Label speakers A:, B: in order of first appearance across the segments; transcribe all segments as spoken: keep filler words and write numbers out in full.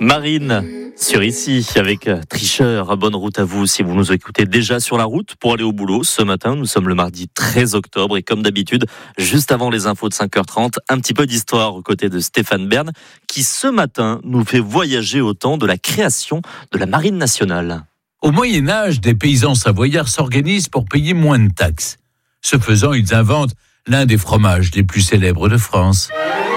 A: Marine sur ici avec Tricheur. Bonne route à vous si vous nous écoutez déjà sur la route pour aller au boulot. Ce matin, nous sommes le mardi treize octobre et comme d'habitude, juste avant les infos de cinq heures trente, un petit peu d'histoire aux côtés de Stéphane Bern qui ce matin nous fait voyager au temps de la création de la Marine nationale.
B: Au Moyen-Âge, des paysans savoyards s'organisent pour payer moins de taxes. Ce faisant, ils inventent l'un des fromages les plus célèbres de France.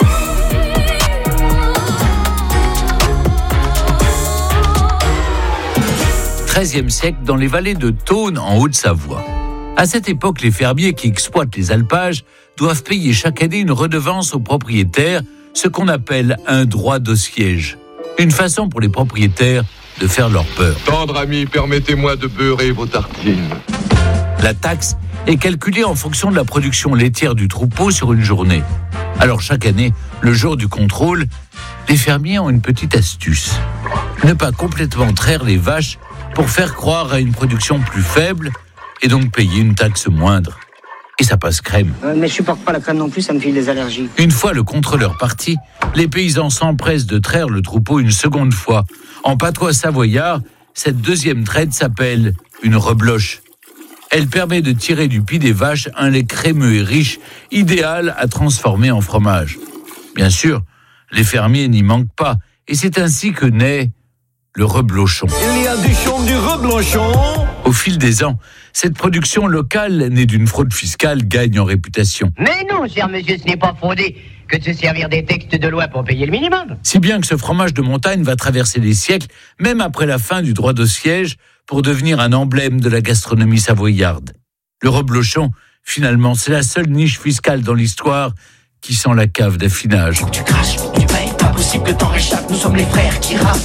B: treizième siècle, dans les vallées de Thônes, en Haute-Savoie. À cette époque, les fermiers qui exploitent les alpages doivent payer chaque année une redevance aux propriétaires, ce qu'on appelle un droit de siège. Une façon pour les propriétaires de faire leur peur.
C: Tendre ami, permettez-moi de beurrer vos tartines.
B: La taxe est calculée en fonction de la production laitière du troupeau sur une journée. Alors chaque année, le jour du contrôle, les fermiers ont une petite astuce. Ne pas complètement traire les vaches pour faire croire à une production plus faible et donc payer une taxe moindre. Et ça passe crème.
D: Euh, mais je supporte pas la crème non plus, ça me file des allergies.
B: Une fois le contrôleur parti, les paysans s'empressent de traire le troupeau une seconde fois. En patois savoyard, cette deuxième traite s'appelle une rebloche. Elle permet de tirer du pis des vaches un lait crémeux et riche, idéal à transformer en fromage. Bien sûr, les fermiers n'y manquent pas, et c'est ainsi que naît le reblochon.
E: Il y a du chon, du reblochon.
B: Au fil des ans, cette production locale, née d'une fraude fiscale, gagne en réputation.
F: Mais non, cher monsieur, ce n'est pas fraudé que de se servir des textes de loi pour payer le minimum.
B: Si bien que ce fromage de montagne va traverser les siècles, même après la fin du droit de siège, pour devenir un emblème de la gastronomie savoyarde. Le reblochon, finalement, c'est la seule niche fiscale dans l'histoire qui sent la cave d'affinage.
G: Faut que tu craches, faut que tu payes, pas possible que t'en réchappes, nous sommes les frères qui rappent.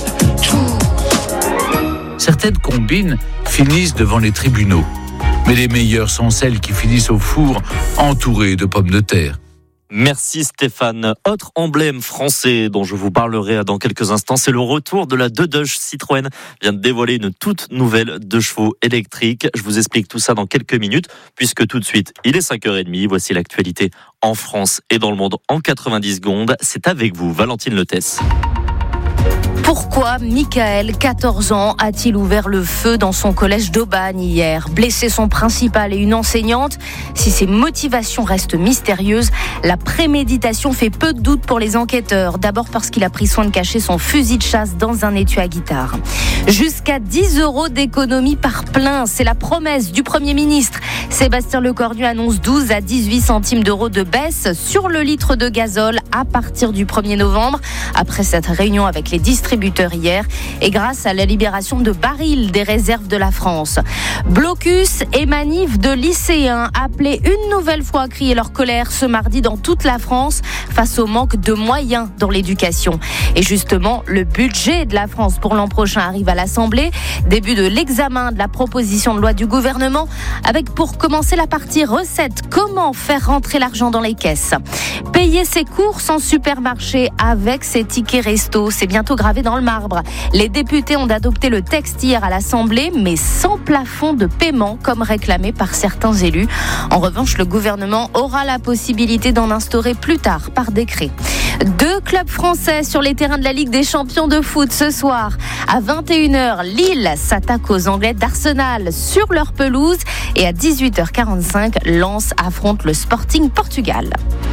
B: Certaines combines finissent devant les tribunaux, mais les meilleures sont celles qui finissent au four, entourées de pommes de terre.
A: Merci Stéphane. Autre emblème français dont je vous parlerai dans quelques instants, c'est le retour de la deux Deux. Citroën vient de dévoiler une toute nouvelle deux chevaux électrique. Je vous explique tout ça dans quelques minutes, puisque tout de suite, il est cinq heures trente. Voici l'actualité en France et dans le monde en quatre-vingt-dix secondes. C'est avec vous, Valentine Letès.
H: Pourquoi Michael, quatorze ans, a-t-il ouvert le feu dans son collège d'Aubagne hier, blessé son principal et une enseignante? Si ses motivations restent mystérieuses, la préméditation fait peu de doute pour les enquêteurs. D'abord parce qu'il a pris soin de cacher son fusil de chasse dans un étui à guitare. Jusqu'à dix euros d'économie par plein, c'est la promesse du Premier ministre. Sébastien Lecornu annonce douze à dix-huit centimes d'euros de baisse sur le litre de gazole à partir du premier novembre. Après cette réunion avec les distributeurs hier et grâce à la libération de barils des réserves de la France. Blocus et manif de lycéens appelés une nouvelle fois à crier leur colère ce mardi dans toute la France face au manque de moyens dans l'éducation. Et justement, le budget de la France pour l'an prochain arrive à l'Assemblée. Début de l'examen de la proposition de loi du gouvernement avec pour commencer la partie recettes. Comment faire rentrer l'argent dans les caisses? Payer ses courses en supermarché avec ses tickets resto, c'est bientôt gravé dans le marbre. Les députés ont adopté le texte hier à l'Assemblée, mais sans plafond de paiement, comme réclamé par certains élus. En revanche, le gouvernement aura la possibilité d'en instaurer plus tard, par décret. Deux clubs français sur les terrains de la Ligue des champions de foot ce soir. À vingt et une heures, Lille s'attaque aux Anglais d'Arsenal sur leur pelouse. Et à dix-huit heures quarante-cinq, Lens affronte le Sporting Portugal.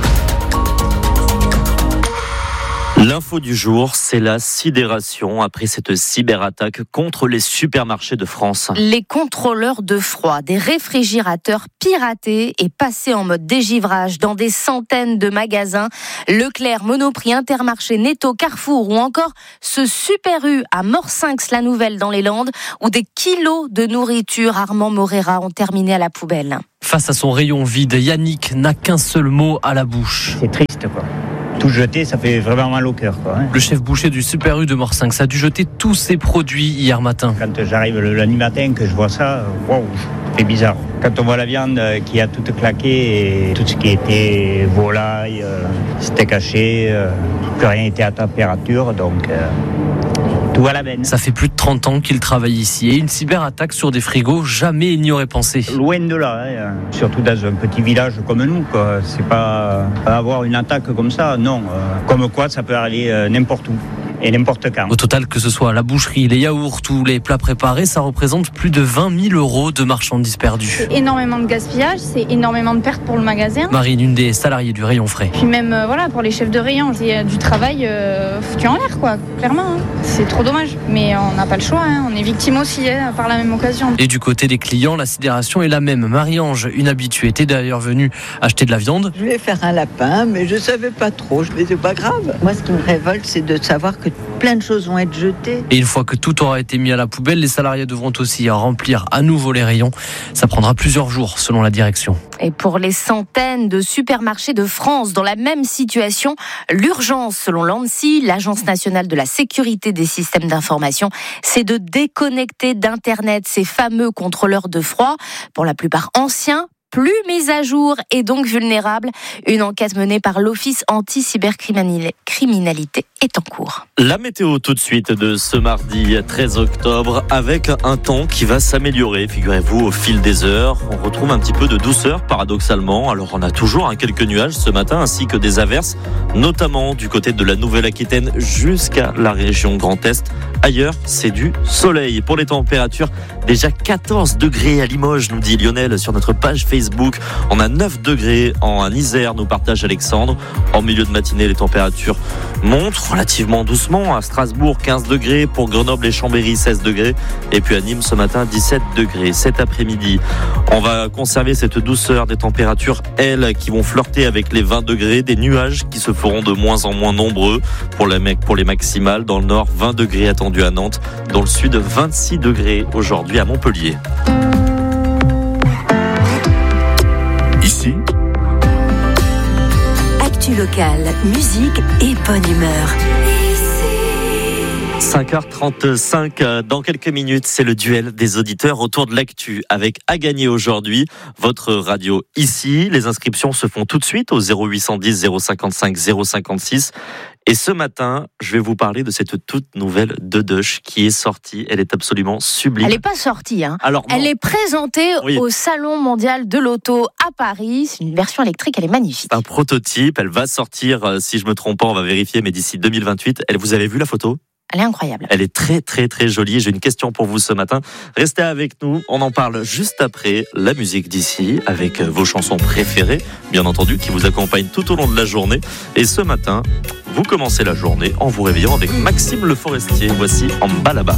A: L'info du jour, c'est la sidération après cette cyberattaque contre les supermarchés de France.
H: Les contrôleurs de froid des réfrigérateurs piratés et passés en mode dégivrage dans des centaines de magasins. Leclerc, Monoprix, Intermarché, Netto, Carrefour ou encore ce Super U à Morsinx-la-Nouvelle dans les Landes où des kilos de nourriture Armand Morera ont terminé à la poubelle.
I: Face à son rayon vide, Yannick n'a qu'un seul mot à la bouche.
J: C'est triste quoi. Tout jeter, ça fait vraiment mal au cœur, quoi. Hein.
I: Le chef boucher du Super U de Morsinx a dû jeter tous ses produits hier matin.
J: Quand j'arrive le lundi matin, que je vois ça, waouh, c'est bizarre. Quand on voit la viande qui a toute claqué et tout ce qui était volaille, euh, steak haché, euh, plus rien n'était à température, donc euh, tout à la benne.
I: Ça fait plus de trente ans qu'il travaille ici et une cyberattaque sur des frigos, jamais il n'y aurait pensé.
J: Loin de là, hein. Surtout dans un petit village comme nous, quoi. C'est pas avoir une attaque comme ça, non. Comme quoi, ça peut aller n'importe où. et n'importe quand.
I: Au total, que ce soit la boucherie, les yaourts ou les plats préparés, ça représente plus de vingt mille euros de marchandises perdues.
K: C'est énormément de gaspillage, c'est énormément de pertes pour le magasin.
I: Marine, une des salariées du rayon frais.
K: Puis même euh, voilà, pour les chefs de rayon, c'est du travail euh, foutu en l'air, quoi, clairement. Hein. C'est trop dommage, mais on n'a pas le choix, hein. On est victime aussi hein, par la même occasion.
I: Et du côté des clients, la sidération est la même. Marie-Ange, une habituée, était d'ailleurs venue acheter de la viande.
L: Je voulais faire un lapin, mais je savais pas trop, je me disais c'est pas grave. Moi, ce qui me révolte, c'est de savoir que plein de choses vont être jetées.
I: Et une fois que tout aura été mis à la poubelle, les salariés devront aussi remplir à nouveau les rayons. Ça prendra plusieurs jours, selon la direction.
H: Et pour les centaines de supermarchés de France dans la même situation, l'urgence, selon l'ANSSI, l'Agence nationale de la sécurité des systèmes d'information, c'est de déconnecter d'Internet ces fameux contrôleurs de froid, pour la plupart anciens, plus mis à jour et donc vulnérables. Une enquête menée par l'Office anti-cybercriminalité est en cours.
A: La météo tout de suite de ce mardi treize octobre avec un temps qui va s'améliorer, figurez-vous, au fil des heures. On retrouve un petit peu de douceur paradoxalement. Alors on a toujours hein, quelques nuages ce matin ainsi que des averses, notamment du côté de la Nouvelle-Aquitaine jusqu'à la région Grand Est. Ailleurs, c'est du soleil. Pour les températures, déjà quatorze degrés à Limoges, nous dit Lionel sur notre page Facebook. On a neuf degrés en Isère, nous partage Alexandre. En milieu de matinée, les températures montent relativement doucement. À Strasbourg, quinze degrés. Pour Grenoble et Chambéry, seize degrés. Et puis à Nîmes, ce matin, dix-sept degrés. Cet après-midi, on va conserver cette douceur des températures, elles, qui vont flirter avec les vingt degrés. Des nuages qui se feront de moins en moins nombreux pour les, pour les maximales. Dans le nord, vingt degrés attendus à Nantes. Dans le sud, vingt-six degrés aujourd'hui à Montpellier.
M: Ici, actu locale, musique et bonne humeur.
A: cinq heures trente-cinq, dans quelques minutes, c'est le duel des auditeurs autour de l'actu avec à gagner aujourd'hui votre radio ici. Les inscriptions se font tout de suite au zéro huit cent dix zéro cinquante-cinq zéro cinquante-six. Et ce matin, je vais vous parler de cette toute nouvelle Dedoche qui est sortie. Elle est absolument sublime.
H: Elle n'est pas sortie, hein.
A: Alors,
H: elle est présentée oui. au Salon mondial de l'auto à Paris. C'est une version électrique, elle est magnifique.
A: C'est un prototype, elle va sortir, si je me trompe pas, on va vérifier, mais d'ici deux mille vingt-huit. Elle, vous avez vu la photo ?
H: Elle est incroyable.
A: Elle est très très très jolie. J'ai une question pour vous ce matin. Restez avec nous. On en parle juste après la musique d'ici avec vos chansons préférées, bien entendu, qui vous accompagnent tout au long de la journée. Et ce matin, vous commencez la journée en vous réveillant avec Maxime Le Forestier. Voici En bas là-bas.